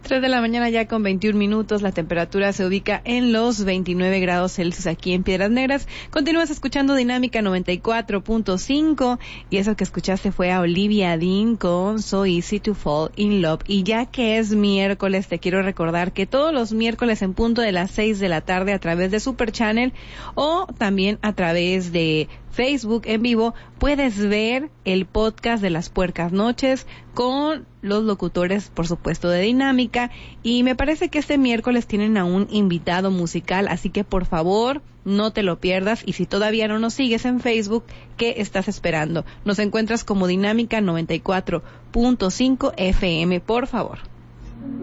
3 de la mañana ya con 21 minutos, la temperatura se ubica en los 29 grados Celsius aquí en Piedras Negras. Continúas escuchando Dinámica 94.5 y eso que escuchaste fue a Olivia Dean con So Easy to Fall in Love. Y ya que es miércoles, te quiero recordar que todos los miércoles en punto de las 6 de la tarde a través de Super Channel o también a través de Facebook en vivo, puedes ver el podcast de Las Puercas Noches con los locutores, por supuesto, de Dinámica. Y me parece que este miércoles tienen a un invitado musical, así que por favor, no te lo pierdas. Y si todavía no nos sigues en Facebook, ¿qué estás esperando? Nos encuentras como Dinámica 94.5 FM, por favor.